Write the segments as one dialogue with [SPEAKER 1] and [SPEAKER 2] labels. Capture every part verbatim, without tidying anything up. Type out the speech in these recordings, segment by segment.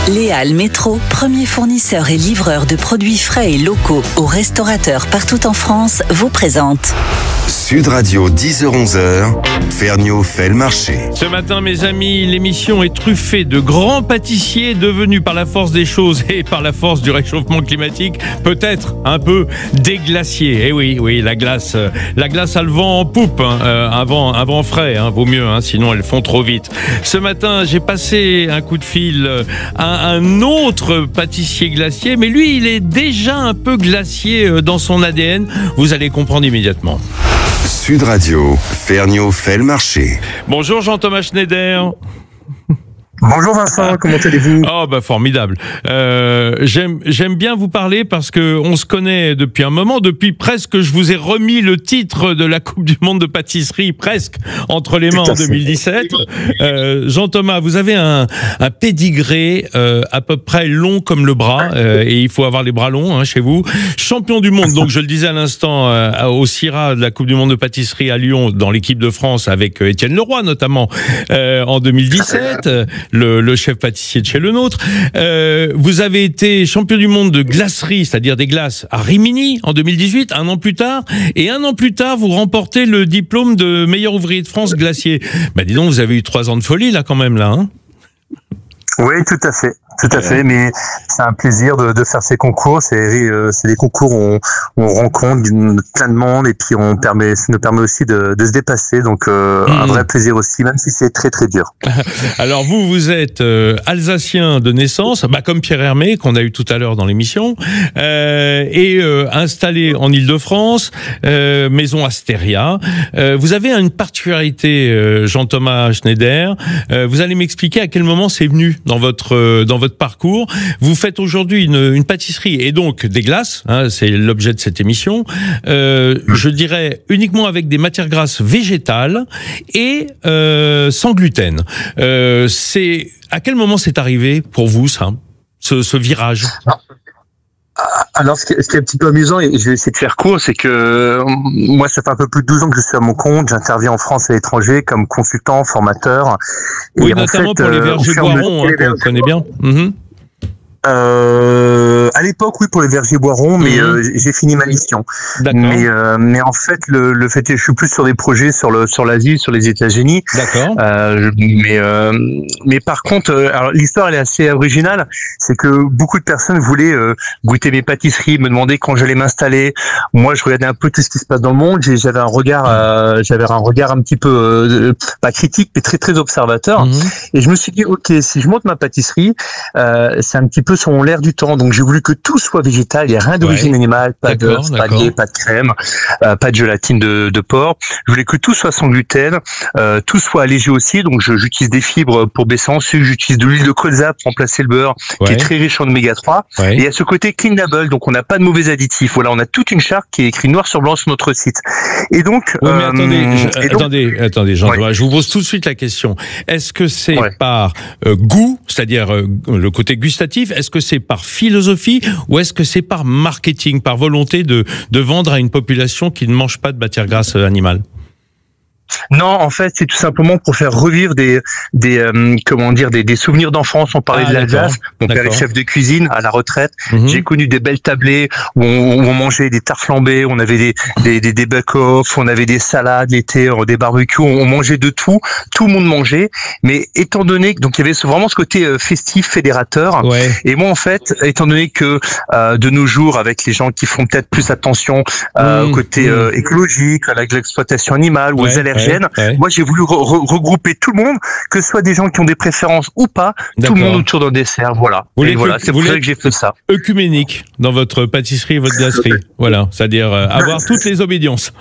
[SPEAKER 1] Léal Métro, premier fournisseur et livreur de produits frais et locaux aux restaurateurs partout en France, vous présente
[SPEAKER 2] Sud Radio, dix heures onze heures, Ferniaud fait le marché.
[SPEAKER 3] Ce matin, mes amis, l'émission est truffée de grands pâtissiers devenus par la force des choses et par la force du réchauffement climatique, peut-être un peu des glaciers. Eh oui, oui, la glace, la glace a le vent en poupe, hein, euh, un, vent, un vent frais, hein, vaut mieux, hein, sinon elles font trop vite. Ce matin, j'ai passé un coup de fil à un autre pâtissier glacier, mais lui, il est déjà un peu glacier dans son A D N. Vous allez comprendre immédiatement.
[SPEAKER 2] Sud Radio, Ferniaud fait le marché.
[SPEAKER 3] Bonjour Jean-Thomas Schneider.
[SPEAKER 4] Bonjour Vincent, comment allez-vous ?
[SPEAKER 3] Oh bah formidable. Euh, j'aime j'aime bien vous parler parce que on se connaît depuis un moment, depuis presque que je vous ai remis le titre de la Coupe du Monde de pâtisserie presque entre les mains en deux mille dix-sept. Euh, Jean-Thomas, vous avez un, un pédigré euh, à peu près long comme le bras euh, et il faut avoir les bras longs hein, chez vous. Champion du monde, donc je le disais à l'instant euh, au CIRA de la Coupe du Monde de pâtisserie à Lyon dans l'équipe de France avec euh, Étienne Leroy notamment euh, en deux mille dix-sept. Le, le chef pâtissier de chez Le Nôtre. Euh, vous avez été champion du monde de glacerie, c'est-à-dire des glaces, à Rimini en deux mille dix-huit, un an plus tard. Et un an plus tard, vous remportez le diplôme de meilleur ouvrier de France glacier. Bah dis donc, vous avez eu trois ans de folie là quand même là. Hein
[SPEAKER 4] oui, tout à fait. Tout à fait, mais c'est un plaisir de, de faire ces concours. C'est, euh, c'est des concours où on, où on rencontre plein de monde et puis on permet, ça nous permet aussi de, de se dépasser. Donc euh, mmh. un vrai plaisir aussi, même si c'est très très dur.
[SPEAKER 3] Alors vous, vous êtes euh, alsacien de naissance, bah, comme Pierre Hermé qu'on a eu tout à l'heure dans l'émission, euh, et euh, installé en Île-de-France, euh, maison Astéria. Euh, vous avez une particularité, euh, Jean-Thomas Schneider. Euh, vous allez m'expliquer à quel moment c'est venu dans votre euh, dans votre parcours. Vous faites aujourd'hui une, une pâtisserie et donc des glaces, hein, c'est l'objet de cette émission, euh, je dirais uniquement avec des matières grasses végétales et euh, sans gluten. Euh, c'est, à quel moment c'est arrivé pour vous ça, ce, ce virage ?
[SPEAKER 4] Alors, ce qui, est, ce qui est un petit peu amusant, et je vais essayer de faire court, c'est que moi, ça fait un peu plus de douze ans que je suis à mon compte. J'interviens en France et à l'étranger comme consultant, formateur.
[SPEAKER 3] Oui,
[SPEAKER 4] et
[SPEAKER 3] notamment
[SPEAKER 4] en fait,
[SPEAKER 3] pour les vergers Boiron, hein, qu'on connaît bien. Mm-hmm.
[SPEAKER 4] Euh, à l'époque, oui, pour les vergers Boiron, mais mmh. euh, j'ai fini ma mission.
[SPEAKER 3] D'accord.
[SPEAKER 4] Mais euh, mais en fait, le le fait est, je suis plus sur des projets sur le sur l'Asie, sur les États-Unis.
[SPEAKER 3] D'accord.
[SPEAKER 4] Euh, mais euh, mais par contre, euh, alors l'histoire elle est assez originale. C'est que beaucoup de personnes voulaient euh, goûter mes pâtisseries, me demander quand j'allais m'installer. Moi, je regardais un peu tout ce qui se passe dans le monde. J'avais un regard, euh, j'avais un regard un petit peu euh, pas critique, mais très très observateur. Mmh. Et je me suis dit, ok, si je monte ma pâtisserie, euh, c'est un petit peu selon l'air du temps, donc j'ai voulu que tout soit végétal, il n'y a rien d'origine ouais. animale, pas d'accord, de spaghetti, pas de crème, euh, pas de gélatine de, de porc. Je voulais que tout soit sans gluten, euh, tout soit allégé aussi, donc je, j'utilise des fibres pour baisser en sucre, j'utilise de l'huile de colza pour remplacer le beurre, ouais. qui est très riche en oméga trois, ouais. et à ce côté clean label, donc on n'a pas de mauvais additifs. Voilà, on a toute une charte qui est écrite noir sur blanc sur notre site. Et donc,
[SPEAKER 3] oui, mais euh, attendez, je, donc, attendez, attendez, Jean, ouais. je vous pose tout de suite la question. Est-ce que c'est ouais. par euh, goût, c'est-à-dire euh, le côté gustatif? Est-ce que c'est par philosophie ou est-ce que c'est par marketing, par volonté de, de vendre à une population qui ne mange pas de matière grasse animale ?
[SPEAKER 4] Non, en fait, c'est tout simplement pour faire revivre des, des, euh, comment dire, des, des souvenirs d'enfance. On parlait ah, de l'Alsace. Mon d'accord. père est chef de cuisine à la retraite. Mm-hmm. J'ai connu des belles tablées où on, où on mangeait des tartes flambées, on avait des, des, des, des bake-off, on avait des salades l'été, des barbecues, on mangeait de tout. Tout le monde mangeait. Mais étant donné que, donc il y avait vraiment ce côté euh, festif, fédérateur. Ouais. Et moi, en fait, étant donné que, euh, de nos jours, avec les gens qui font peut-être plus attention, euh, mmh, au côté, mmh. euh, écologique, à l'exploitation animale ou ouais, aux allergies, Ouais, ouais. Moi, j'ai voulu re- re- regrouper tout le monde, que ce soit des gens qui ont des préférences ou pas, d'accord. tout le monde autour d'un dessert. Voilà.
[SPEAKER 3] Vous
[SPEAKER 4] Et voilà, c'est pour ça que j'ai fait ça.
[SPEAKER 3] Œcuménique dans votre pâtisserie et votre glacerie. Voilà, c'est-à-dire euh, avoir toutes les obédiences.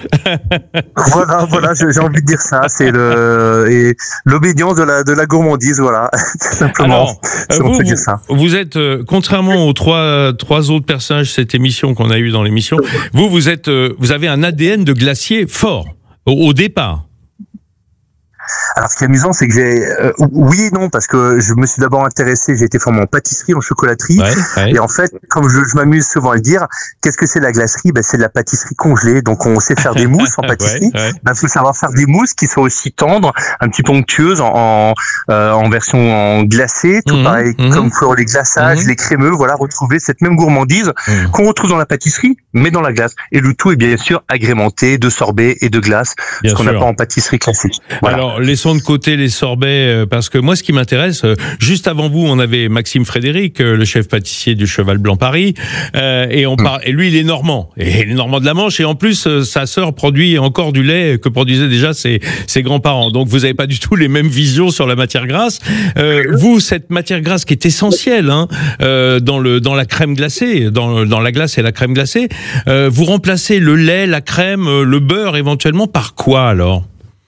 [SPEAKER 4] voilà, voilà, j'ai, j'ai envie de dire ça. C'est le et l'obédience de la de la gourmandise, voilà, tout simplement.
[SPEAKER 3] Alors, euh, vous, vous, ça. vous êtes euh, contrairement aux trois trois autres personnages de cette émission qu'on a eu dans l'émission, vous vous êtes euh, vous avez un A D N de glacier fort au, au départ.
[SPEAKER 4] Alors, ce qui est amusant, c'est que j'ai, euh, oui et non, parce que je me suis d'abord intéressé, j'ai été formé en pâtisserie, en chocolaterie,
[SPEAKER 3] Ouais, ouais.
[SPEAKER 4] et en fait, comme je, je m'amuse souvent à le dire, qu'est-ce que c'est la glacerie? Ben, c'est de la pâtisserie congelée, donc on sait faire des mousses en pâtisserie.
[SPEAKER 3] Ouais, ouais.
[SPEAKER 4] Ben, faut savoir faire des mousses qui sont aussi tendres, un petit peu onctueuses, en, en, euh, en version en glacée, tout
[SPEAKER 3] Mmh,
[SPEAKER 4] pareil,
[SPEAKER 3] mmh.
[SPEAKER 4] comme pour les glaçages,
[SPEAKER 3] Mmh.
[SPEAKER 4] les crémeux, voilà, retrouver cette même gourmandise
[SPEAKER 3] Mmh.
[SPEAKER 4] qu'on retrouve dans la pâtisserie, mais dans la glace. Et le tout est bien sûr agrémenté de sorbets et de glace,
[SPEAKER 3] Bien
[SPEAKER 4] ce qu'on n'a
[SPEAKER 3] sûr.
[SPEAKER 4] pas en pâtisserie classique. Voilà.
[SPEAKER 3] Alors, laissons de côté les sorbets, euh, parce que moi, ce qui m'intéresse, euh, juste avant vous, on avait Maxime Frédéric, euh, le chef pâtissier du Cheval Blanc Paris, euh, et on parle, et lui, il est normand, et il est normand de la Manche, et en plus, euh, sa sœur produit encore du lait que produisaient déjà ses, ses grands-parents. Donc, vous n'avez pas du tout les mêmes visions sur la matière grasse. Euh, vous, cette matière grasse qui est essentielle, hein, euh, dans le dans la crème glacée, dans dans la glace et la crème glacée, euh, vous remplacez le lait, la crème, euh, le beurre éventuellement par quoi alors?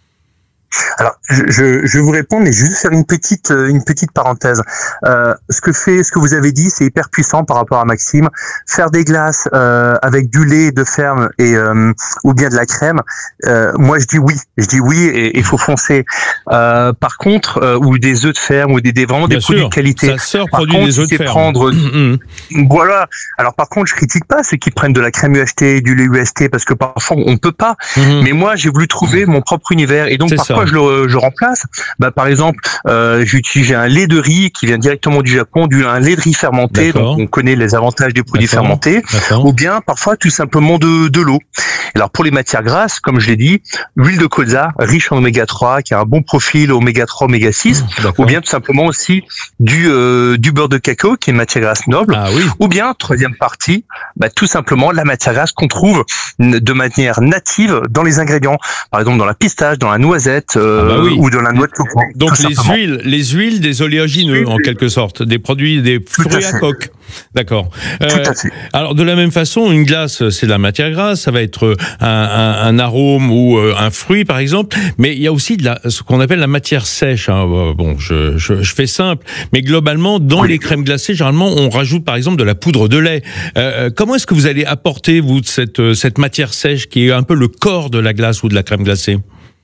[SPEAKER 4] Alors, je, je, je vais vous répondre, mais juste faire une petite, euh, une petite parenthèse. Euh, ce que fait, ce que vous avez dit, c'est hyper puissant par rapport à Maxime. Faire des glaces euh, avec du lait de ferme et euh, ou bien de la crème. Euh, moi, je dis oui, je dis oui, et il faut foncer. Euh, par contre, euh, ou des œufs de ferme ou des, des vraiment
[SPEAKER 3] Bien
[SPEAKER 4] des produits
[SPEAKER 3] sûr,
[SPEAKER 4] de qualité.
[SPEAKER 3] sa sœur
[SPEAKER 4] Par
[SPEAKER 3] produit
[SPEAKER 4] contre,
[SPEAKER 3] des œufs de
[SPEAKER 4] c'est
[SPEAKER 3] ferme.
[SPEAKER 4] prendre,
[SPEAKER 3] Mmh.
[SPEAKER 4] voilà. Alors, par contre, je critique pas ceux qui prennent de la crème U H T, du lait U H T, parce que parfois on peut pas.
[SPEAKER 3] Mmh.
[SPEAKER 4] Mais moi, j'ai voulu trouver mon propre univers, et donc
[SPEAKER 3] C'est
[SPEAKER 4] par
[SPEAKER 3] ça.
[SPEAKER 4] quoi je le je remplace? Bah, par exemple, euh, j'utilise un lait de riz qui vient directement du Japon, du un lait de riz fermenté,
[SPEAKER 3] D'accord.
[SPEAKER 4] donc on connaît les avantages des produits
[SPEAKER 3] D'accord.
[SPEAKER 4] fermentés,
[SPEAKER 3] D'accord.
[SPEAKER 4] ou bien parfois tout simplement de de l'eau. Alors pour les matières grasses, comme je l'ai dit, l'huile de colza, riche en oméga trois, qui a un bon profil oméga trois, oméga six,
[SPEAKER 3] D'accord.
[SPEAKER 4] ou bien tout simplement aussi du euh, du beurre de cacao, qui est une matière grasse noble.
[SPEAKER 3] Ah oui.
[SPEAKER 4] Ou bien, troisième partie, bah, tout simplement la matière grasse qu'on trouve de manière native dans les ingrédients. Par exemple, dans la pistache, dans la noisette, euh,
[SPEAKER 3] Ah bah oui.
[SPEAKER 4] ou dans la noix de coco.
[SPEAKER 3] Donc
[SPEAKER 4] tout
[SPEAKER 3] les
[SPEAKER 4] simplement.
[SPEAKER 3] huiles, les huiles des oléagineux en quelque sorte, des produits, des
[SPEAKER 4] Tout à
[SPEAKER 3] fruits à
[SPEAKER 4] fait.
[SPEAKER 3] coque. D'accord.
[SPEAKER 4] Tout
[SPEAKER 3] Euh,
[SPEAKER 4] à fait.
[SPEAKER 3] alors de la même façon, une glace, c'est de la matière grasse, ça va être un, un, un arôme ou euh, un fruit par exemple, mais il y a aussi de la, ce qu'on appelle la matière sèche. Hein. Bon, je, je, je fais simple, mais globalement, dans
[SPEAKER 4] Oui.
[SPEAKER 3] les crèmes glacées, généralement, on rajoute par exemple de la poudre de lait. Euh, comment est-ce que vous allez apporter vous cette cette matière sèche qui est un peu le corps de la glace ou de la crème glacée?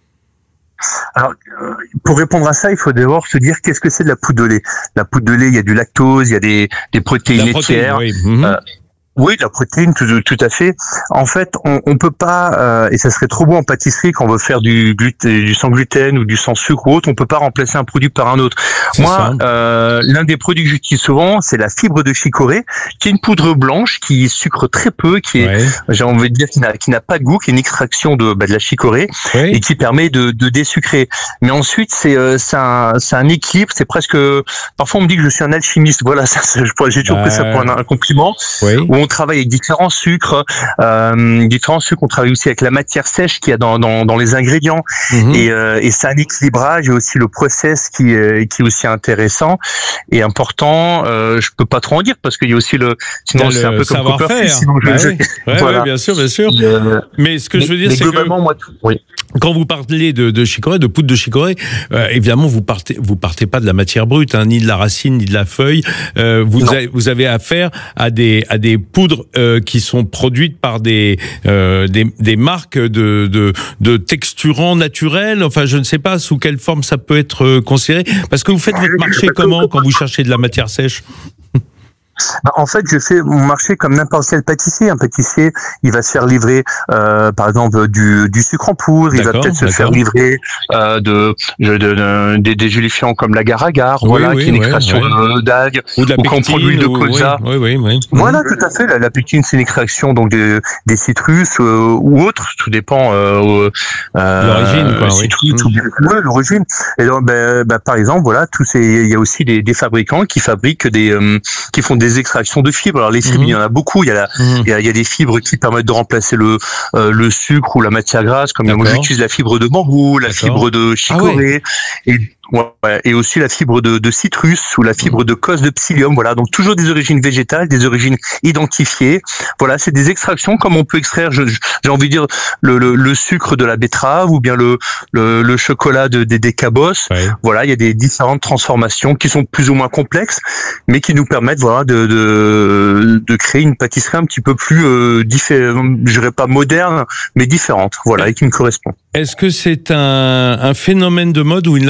[SPEAKER 4] Alors, euh, pour répondre à ça, il faut d'abord se dire qu'est-ce que c'est de la poudre de lait. La poudre de lait, il y a du lactose, il y a des, des protéines
[SPEAKER 3] La protéine,
[SPEAKER 4] laitières.
[SPEAKER 3] oui. Mhm.
[SPEAKER 4] Euh, Oui, la protéine, tout, tout à fait. En fait, on, on peut pas, euh, et ça serait trop bon en pâtisserie quand on veut faire du, gluten, du sans gluten ou du sans sucre ou autre, on peut pas remplacer un produit par un autre.
[SPEAKER 3] C'est
[SPEAKER 4] Moi,
[SPEAKER 3] ça.
[SPEAKER 4] euh, l'un des produits que j'utilise souvent, c'est la fibre de chicorée, qui est une poudre blanche qui sucre très peu, qui est,
[SPEAKER 3] Ouais.
[SPEAKER 4] j'ai envie de dire, qui n'a, qui n'a pas de goût, qui est une extraction de, bah, de la chicorée
[SPEAKER 3] Oui.
[SPEAKER 4] et qui permet de, de désucrer. Mais ensuite, c'est, euh, c'est un, c'est un équilibre. C'est presque. Parfois, on me dit que je suis un alchimiste. Voilà, ça, ça, j'ai toujours pris ça pour un, un compliment.
[SPEAKER 3] Oui.
[SPEAKER 4] Où on travaille avec différents sucres, euh, différents sucres. On travaille aussi avec la matière sèche qu'il y a dans dans, dans les ingrédients.
[SPEAKER 3] Mhm.
[SPEAKER 4] Et, euh, et c'est un équilibrage et aussi le process qui est, qui est aussi intéressant et important. Euh, je peux pas trop en dire parce qu'il y a aussi le. Sinon,
[SPEAKER 3] T'as
[SPEAKER 4] c'est un
[SPEAKER 3] le
[SPEAKER 4] peu comme
[SPEAKER 3] savoir-faire.
[SPEAKER 4] Copperfield. Sinon, je,
[SPEAKER 3] Bah
[SPEAKER 4] je-
[SPEAKER 3] oui. Ouais,
[SPEAKER 4] voilà.
[SPEAKER 3] ouais, bien sûr, bien sûr.
[SPEAKER 4] Euh,
[SPEAKER 3] Mais ce que je veux dire,
[SPEAKER 4] mais
[SPEAKER 3] c'est que
[SPEAKER 4] globalement, moi, tout, oui.
[SPEAKER 3] quand vous parlez de, de chicorée, de poudre de chicorée, euh, évidemment, vous partez, vous partez pas de la matière brute, hein, ni de la racine, ni de la feuille. Euh, vous,
[SPEAKER 4] Non.
[SPEAKER 3] avez, vous avez affaire à des à des poudres euh, qui sont produites par des euh, des, des marques de, de de texturants naturels. Enfin, je ne sais pas sous quelle forme ça peut être euh, considéré. Parce que vous faites votre marché comment quand vous cherchez de la matière sèche?
[SPEAKER 4] Bah, en fait, je fais mon marché comme n'importe quel pâtissier. Un pâtissier, il va se faire livrer, euh, par exemple, du, du sucre en poudre. Il va
[SPEAKER 3] D'accord,
[SPEAKER 4] peut-être se faire
[SPEAKER 3] d'accord.
[SPEAKER 4] livrer euh, de, de, de, de- des, des gélifiants comme l'agar-agar,
[SPEAKER 3] Oui,
[SPEAKER 4] voilà,
[SPEAKER 3] oui,
[SPEAKER 4] qui est une
[SPEAKER 3] ouais,
[SPEAKER 4] extraction
[SPEAKER 3] ouais.
[SPEAKER 4] de- d'algues.
[SPEAKER 3] Ou de la
[SPEAKER 4] Ou quand on prend de l'huile
[SPEAKER 3] pectine,
[SPEAKER 4] de
[SPEAKER 3] ou-
[SPEAKER 4] colza.
[SPEAKER 3] Oui, oui, oui. oui.
[SPEAKER 4] Voilà, tout à fait. La, la pectine, c'est une extraction donc des, des citrus euh, ou autres, tout dépend. Euh, euh,
[SPEAKER 3] L'origine, quoi, oui.
[SPEAKER 4] citrus,
[SPEAKER 3] Mm.
[SPEAKER 4] ou bien- ouais, l'origine. Et donc, ben, ben, par exemple, voilà, tous ces, il y a aussi des, des fabricants qui fabriquent des, euh, qui font des extractions de fibres. Alors les fibres,
[SPEAKER 3] Mhm.
[SPEAKER 4] il y en a beaucoup. Il y a la,
[SPEAKER 3] Mhm.
[SPEAKER 4] il y a, il y a des fibres qui permettent de remplacer le, euh, le sucre ou la matière grasse, comme moi
[SPEAKER 3] D'accord.
[SPEAKER 4] j'utilise la fibre de bambou, la
[SPEAKER 3] D'accord.
[SPEAKER 4] fibre de chicorée. Et Ouais, et aussi la fibre de, de citrus ou la fibre de cos de psyllium. Voilà, donc toujours des origines végétales, des origines identifiées. Voilà, c'est des extractions comme on peut extraire, je, j'ai envie de dire, le, le, le sucre de la betterave ou bien le, le, le chocolat de, des, des cabosses. Ouais. Voilà, il y a des différentes transformations qui sont plus ou moins complexes, mais qui nous permettent, voilà, de, de, de créer une pâtisserie un petit peu plus euh, différente, je dirais pas moderne, mais différente. Voilà, et qui me correspond.
[SPEAKER 3] Est-ce que c'est un, un phénomène de mode ou une